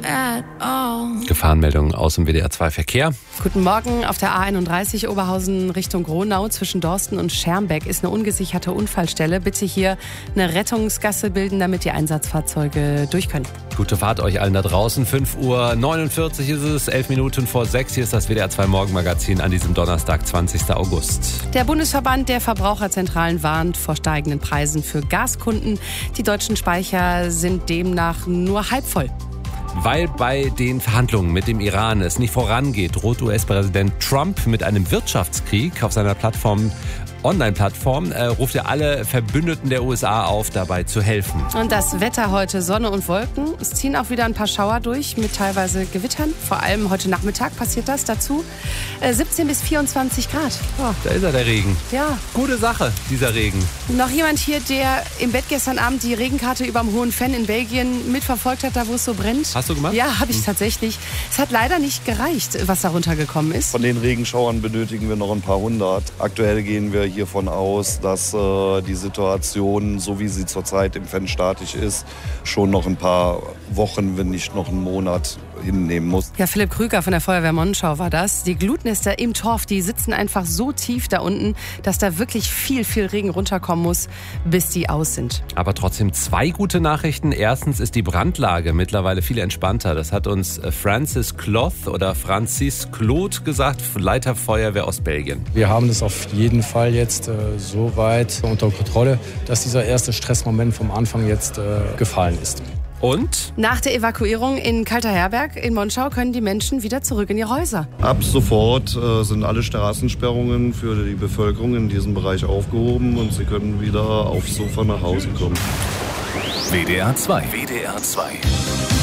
Gefahrenmeldung aus dem WDR 2 Verkehr. Guten Morgen. Auf der A31 Oberhausen Richtung Gronau zwischen Dorsten und Schermbeck ist eine ungesicherte Unfallstelle. Bitte hier eine Rettungsgasse bilden, damit die Einsatzfahrzeuge durch können. Gute Fahrt euch allen da draußen. 5:49 Uhr ist es, 11 Minuten vor 6. Hier ist das WDR 2 Morgenmagazin an diesem Donnerstag, 20. August. Der Bundesverband der Verbraucherzentralen warnt vor steigenden Preisen für Gaskunden. Die deutschen Speicher sind demnach nur halb voll. Weil bei den Verhandlungen mit dem Iran es nicht vorangeht, droht US-Präsident Trump mit einem Wirtschaftskrieg. Auf seiner Online-Plattform ruft er alle Verbündeten der USA auf, dabei zu helfen. Und das Wetter heute, Sonne und Wolken. Es ziehen auch wieder ein paar Schauer durch mit teilweise Gewittern. Vor allem heute Nachmittag passiert das. Dazu 17 bis 24 Grad. Oh, da ist er, der Regen. Ja. Gute Sache, dieser Regen. Noch jemand hier, der im Bett gestern Abend die Regenkarte überm Hohen Fenn in Belgien mitverfolgt hat, da wo es so brennt? Hast du gemacht? Ja, habe ich tatsächlich. Es hat leider nicht gereicht, was da runtergekommen ist. Von den Regenschauern benötigen wir noch ein paar hundert. Aktuell gehen wir hiervon aus, dass die Situation, so wie sie zurzeit im Fenn statisch ist, schon noch ein paar Wochen, wenn nicht noch einen Monat hinnehmen muss. Ja, Philipp Krüger von der Feuerwehr Monschau war das. Die Glutnester im Torf, die sitzen einfach so tief da unten, dass da wirklich viel Regen runterkommen muss, bis die aus sind. Aber trotzdem 2 gute Nachrichten. Erstens ist die Brandlage mittlerweile viel entspannter. Das hat uns Francis Claude gesagt, Leiter Feuerwehr Ostbelgien. Wir haben das auf jeden Fall jetzt so weit unter Kontrolle, dass dieser erste Stressmoment vom Anfang jetzt gefallen ist. Und? Nach der Evakuierung in Kalterherberg in Monschau können die Menschen wieder zurück in ihre Häuser. Ab sofort sind alle Straßensperrungen für die Bevölkerung in diesem Bereich aufgehoben und sie können wieder aufs Sofa nach Hause kommen. WDR 2. WDR 2.